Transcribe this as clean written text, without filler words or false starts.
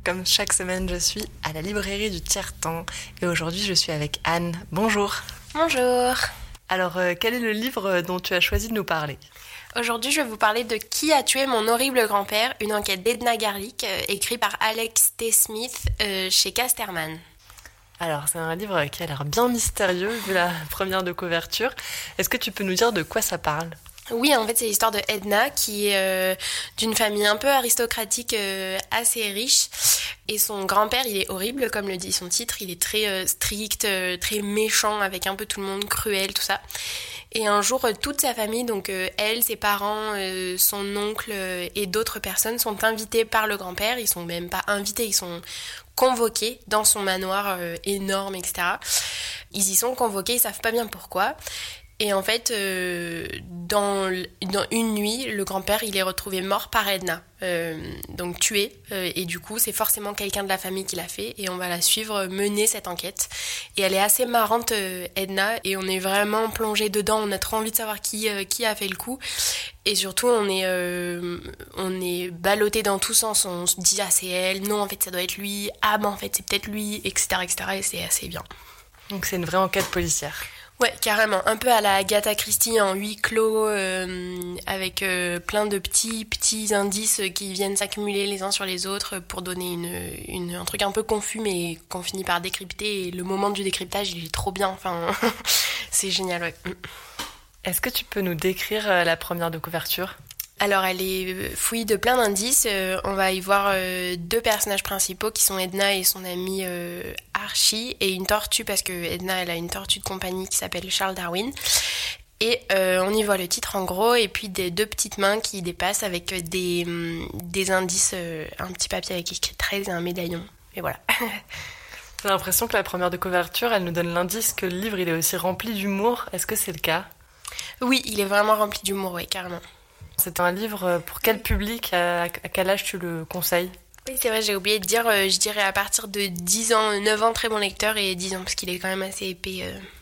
Comme chaque semaine, je suis à la librairie du Tiers-Temps et aujourd'hui je suis avec Anne. Bonjour. Bonjour. Alors, quel est le livre dont tu as choisi de nous parler ? Aujourd'hui, je vais vous parler de Qui a tué mon horrible grand-père, une enquête d'Edna Garlick, écrite par Alex T. Smith chez Casterman. Alors, c'est un livre qui a l'air bien mystérieux vu la première de couverture. Est-ce que tu peux nous dire de quoi ça parle ? Oui, en fait, c'est l'histoire de Edna, qui est d'une famille un peu aristocratique, assez riche. Et son grand-père, il est horrible, comme le dit son titre. Il est très strict, très méchant, avec un peu tout le monde, cruel, tout ça. Et un jour, toute sa famille, donc elle, ses parents, son oncle et d'autres personnes sont invités par le grand-père. Ils sont même pas invités, ils sont convoqués dans son manoir énorme, etc. Ils y sont convoqués, ils savent pas bien pourquoi. Et en fait, dans une nuit, le grand-père, il est retrouvé mort par Edna, donc tué. Et du coup, c'est forcément quelqu'un de la famille qui l'a fait. Et on va la suivre mener cette enquête. Et elle est assez marrante, Edna. Et on est vraiment plongé dedans. On a trop envie de savoir qui a fait le coup. Et surtout, on est ballotté dans tous sens. On se dit, ah, c'est elle. Non, en fait, ça doit être lui. Ah, ben, en fait, c'est peut-être lui, etc., etc. Et c'est assez bien. Donc, c'est une vraie enquête policière. Ouais, carrément. Un peu à la Agatha Christie en huis clos, avec plein de petits indices qui viennent s'accumuler les uns sur les autres pour donner un truc un peu confus, mais qu'on finit par décrypter. Et le moment du décryptage, il est trop bien. Enfin, c'est génial, ouais. Est-ce que tu peux nous décrire la première de couverture ? Alors, elle est fouillie de plein d'indices. On va y voir deux personnages principaux qui sont Edna et son ami Archie, et une tortue, parce que Edna, elle a une tortue de compagnie qui s'appelle Charles Darwin. Et on y voit le titre en gros, et puis des deux petites mains qui dépassent avec des indices, un petit papier avec écrit 13 et un médaillon. Et voilà. J'ai l'impression que la première de couverture, elle nous donne l'indice que le livre, il est aussi rempli d'humour. Est-ce que c'est le cas ? Oui, il est vraiment rempli d'humour, oui, carrément. C'est un livre pour quel public, à quel âge tu le conseilles ? Oui, c'est vrai, j'ai oublié de dire, je dirais à partir de 10 ans, 9 ans, très bon lecteur, et 10 ans, parce qu'il est quand même assez épais.